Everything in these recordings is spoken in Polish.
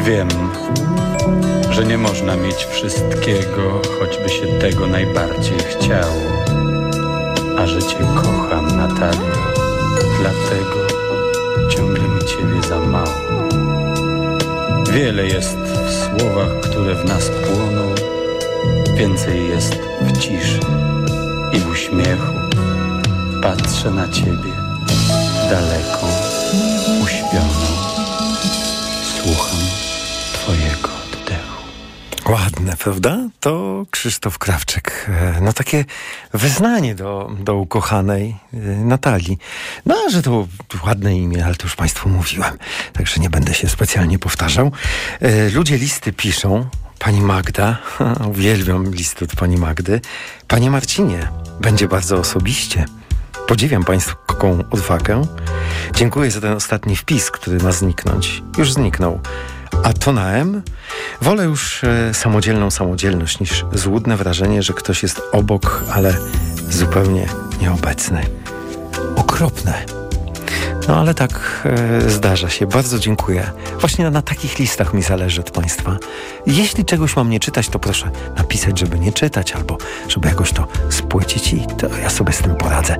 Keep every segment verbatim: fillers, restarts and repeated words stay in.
Wiem, że nie można mieć wszystkiego, choćby się tego najbardziej chciało. A że cię kocham, Natalio, dlatego ciągle mi ciebie za mało. Wiele jest w słowach, które w nas płoną, więcej jest w ciszy i w uśmiechu. Patrzę na ciebie, daleką, uśpioną, słucham twojego oddechu. Ładne, prawda? To Krzysztof Krawczyk. No takie wyznanie do, do ukochanej Natalii. No, że to ładne imię, ale to już Państwu mówiłem. Także nie będę się specjalnie powtarzał. Ludzie listy piszą. Pani Magda, uwielbiam listy od pani Magdy. Panie Marcinie, będzie bardzo osobiście. Podziwiam pańską odwagę. Dziękuję za ten ostatni wpis, który ma zniknąć. Już zniknął. A to na M? Wolę już e, samodzielną samodzielność niż złudne wrażenie, że ktoś jest obok, ale zupełnie nieobecny. Okropne. No ale tak e, zdarza się. Bardzo dziękuję. Właśnie na, na takich listach mi zależy od Państwa. Jeśli czegoś mam nie czytać, to proszę napisać, żeby nie czytać, albo żeby jakoś to spłycić i to ja sobie z tym poradzę.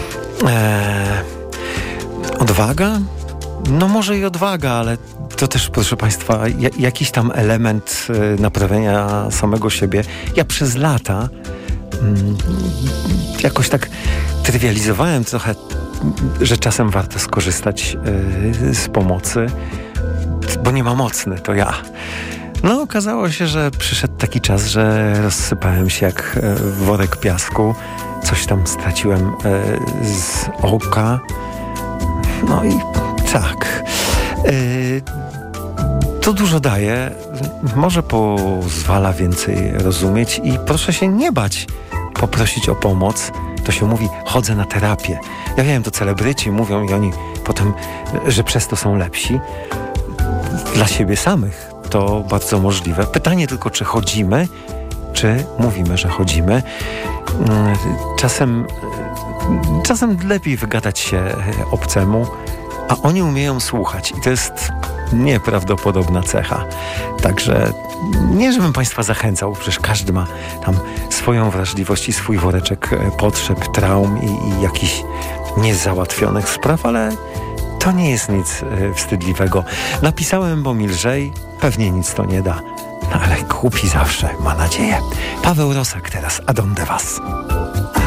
E, odwaga? No może i odwaga, ale to też, proszę Państwa, j- jakiś tam element y, naprawienia samego siebie. Ja przez lata mm, jakoś tak trywializowałem trochę, że czasem warto skorzystać y, z pomocy, bo nie ma mocny, to ja. No okazało się, że przyszedł taki czas, że rozsypałem się jak y, worek piasku. Coś tam straciłem y, z oka. No i tak. Yy, to dużo daje. Może pozwala więcej rozumieć i proszę się nie bać poprosić o pomoc. To się mówi, chodzę na terapię. Ja wiem, to celebryci mówią i oni potem, że przez to są lepsi. Dla siebie samych to bardzo możliwe. Pytanie tylko, czy chodzimy, czy mówimy, że chodzimy. Czasem, czasem lepiej wygadać się obcemu, a oni umieją słuchać i to jest nieprawdopodobna cecha. Także nie, żebym Państwa zachęcał, przecież każdy ma tam swoją wrażliwość i swój woreczek potrzeb, traum i, i jakichś niezałatwionych spraw, ale to nie jest nic wstydliwego. Napisałem, bo mi lżej, pewnie nic to nie da, no ale głupi zawsze ma nadzieję. Paweł Rosak teraz, Adonde Was.